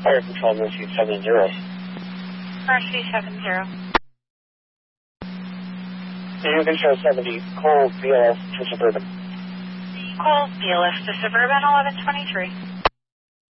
Fire Control, Mercy 70. Mercy 70. New Control 70, Cole BLS to Suburban. Cole BLS to Suburban 1123.